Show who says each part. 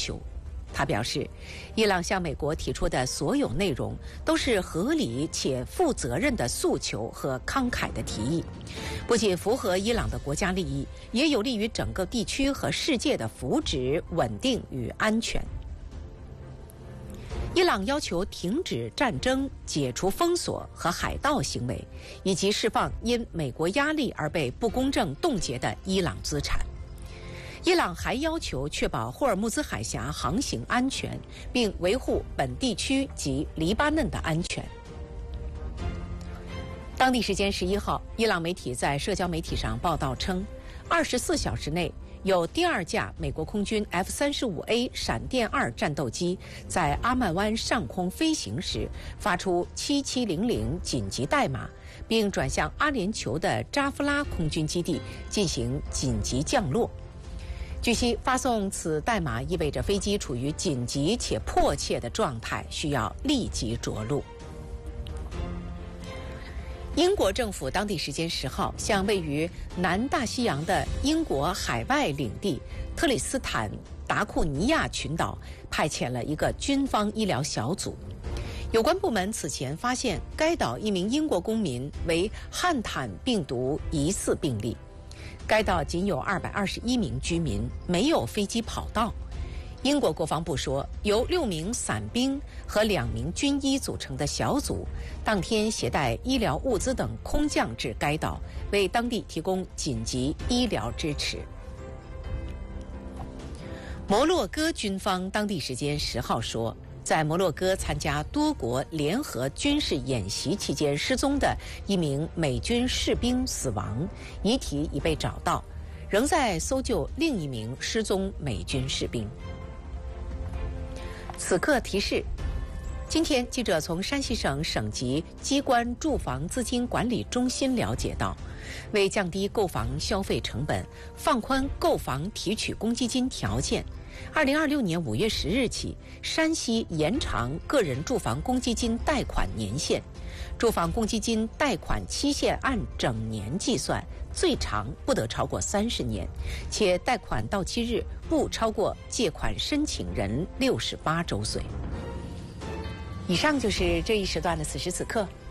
Speaker 1: 求。他表示，伊朗向美国提出的所有内容都是合理且负责任的诉求和慷慨的提议，不仅符合伊朗的国家利益，也有利于整个地区和世界的福祉、稳定与安全。伊朗要求停止战争、解除封锁和海盗行为，以及释放因美国压力而被不公正冻结的伊朗资产。伊朗还要求确保霍尔木兹海峡航行安全，并维护本地区及黎巴嫩的安全。当地时间11号，伊朗媒体在社交媒体上报道称，24小时内有第二架美国空军 F-35A 闪电2战斗机在阿曼湾上空飞行时发出7700紧急代码，并转向阿联酋的扎夫拉空军基地进行紧急降落。据悉，发送此代码意味着飞机处于紧急且迫切的状态，需要立即着陆。英国政府当地时间10号向位于南大西洋的英国海外领地特里斯坦达库尼亚群岛派遣了一个军方医疗小组。有关部门此前发现该岛一名英国公民为汉坦病毒疑似病例。该岛仅有221名居民，没有飞机跑道。英国国防部说，由6名伞兵和2名军医组成的小组，当天携带医疗物资等空降至该岛，为当地提供紧急医疗支持。摩洛哥军方当地时间10号说，在摩洛哥参加多国联合军事演习期间失踪的一名美军士兵死亡，遗体已被找到，仍在搜救另一名失踪美军士兵。此刻提示：今天记者从山西省省级机关住房资金管理中心了解到，为降低购房消费成本，放宽购房提取公积金条件，2026年5月10日起，山西延长个人住房公积金贷款年限，住房公积金贷款期限按整年计算，最长不得超过30年，且贷款到期日不超过借款申请人68周岁。以上就是这一时段的此时此刻，